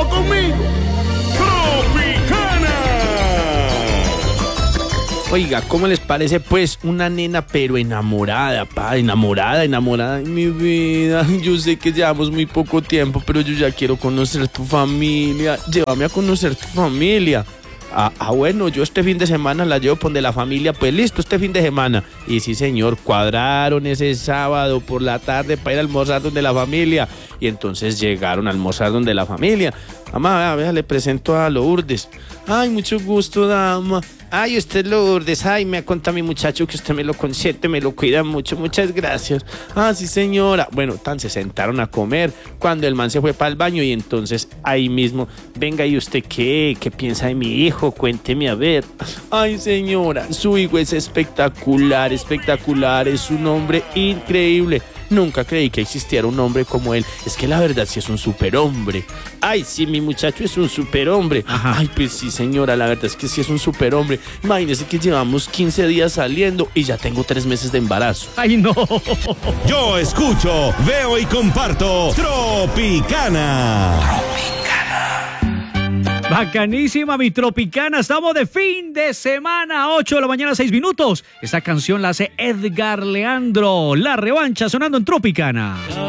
conmigo. ¡Tropicana! Oiga, ¿cómo les parece pues una nena pero enamorada, pa? Enamorada de mi vida. Yo sé que llevamos muy poco tiempo, pero yo ya quiero conocer tu familia. Llévame a conocer tu familia. Bueno, yo este fin de semana la llevo por de la familia, pues listo, este fin de semana. Y sí, señor, cuadraron ese sábado por la tarde para ir a almorzar donde la familia. Y entonces llegaron a almorzar donde la familia. Mamá, vea, le presento a Lourdes. Ay, mucho gusto, dama. Ay, usted es Lourdes. Ay, me ha contado mi muchacho que usted me lo consiente, me lo cuida mucho. Muchas gracias. Ah, sí, señora. Bueno, se sentaron a comer cuando el man se fue para el baño y entonces ahí mismo, venga, ¿y usted qué? ¿Qué piensa de mi hijo? Cuénteme a ver. Ay, señora, su hijo es espectacular, es un hombre increíble. Nunca creí que existiera un hombre como él. Es que la verdad sí es un superhombre. Ay, sí, mi muchacho es un superhombre. Ay, pues sí, señora, la verdad es que sí es un superhombre. Imagínese que llevamos 15 días saliendo y ya tengo 3 meses de embarazo. ¡Ay, no! Yo escucho, veo y comparto Tropicana. Bacanísima mi Tropicana, estamos de fin de semana, 8 de la mañana, 6 minutos. Esta canción la hace Edgar Leandro, La Revancha, sonando en Tropicana.